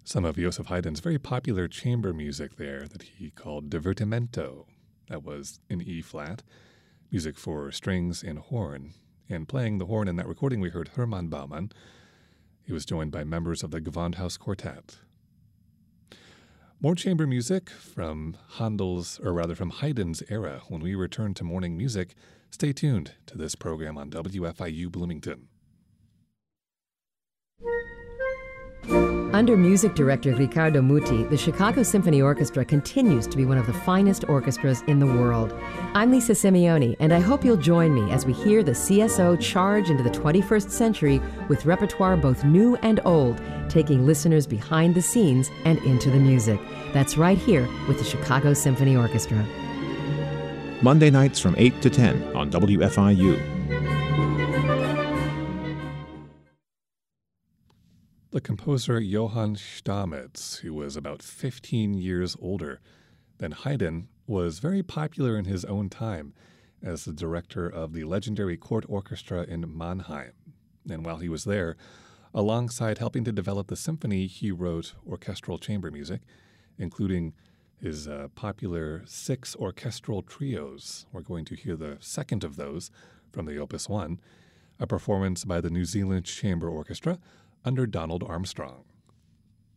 Some of Joseph Haydn's very popular chamber music there that he called Divertimento. That was in E-flat, music for strings and horn. And playing the horn in that recording, we heard Hermann Baumann. He was joined by members of the Gewandhaus Quartet. More chamber music from from Haydn's era. When we return to morning music, stay tuned to this program on WFIU Bloomington. Under music director Riccardo Muti, the Chicago Symphony Orchestra continues to be one of the finest orchestras in the world. I'm Lisa Simeoni, and I hope you'll join me as we hear the CSO charge into the 21st century with repertoire both new and old, taking listeners behind the scenes and into the music. That's right here with the Chicago Symphony Orchestra. Monday nights from 8 to 10 on WFIU. The composer Johann Stamitz, who was about 15 years older than Haydn, was very popular in his own time as the director of the legendary court orchestra in Mannheim. And while he was there, alongside helping to develop the symphony, he wrote orchestral chamber music, including his popular 6 orchestral trios. We're going to hear the second of those from the Opus 1, a performance by the New Zealand Chamber Orchestra under Donald Armstrong.